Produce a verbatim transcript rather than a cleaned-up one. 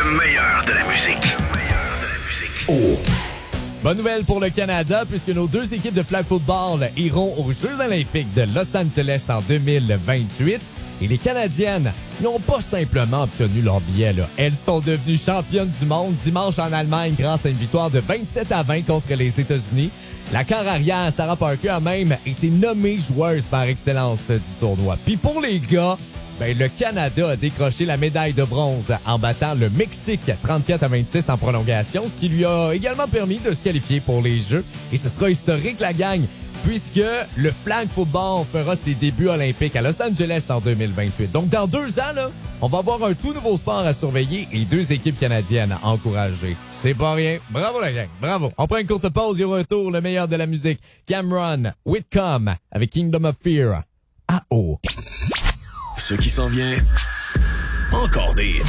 Le meilleur de la musique. Le meilleur de la musique. Oh! Bonne nouvelle pour le Canada, puisque nos deux équipes de flag football iront aux Jeux olympiques de Los Angeles en deux mille vingt-huit. Et les Canadiennes n'ont pas simplement obtenu leur billet, là. Elles sont devenues championnes du monde dimanche en Allemagne grâce à une victoire de vingt-sept à vingt contre les États-Unis. La quart arrière, Sarah Parker, a même été nommée joueuse par excellence du tournoi. Puis pour les gars, ben, le Canada a décroché la médaille de bronze en battant le Mexique trente-quatre à vingt-six en prolongation, ce qui lui a également permis de se qualifier pour les Jeux. Et ce sera historique, la gang, puisque le flag football fera ses débuts olympiques à Los Angeles en deux mille vingt-huit. Donc, dans deux ans, là, on va avoir un tout nouveau sport à surveiller et deux équipes canadiennes à encourager. C'est pas rien. Bravo, la gang. Bravo. On prend une courte pause et au retour, le meilleur de la musique. Cameron Whitcomb avec Kingdom of Fear. Ah oh. Ce qui s'en vient, encore des hits.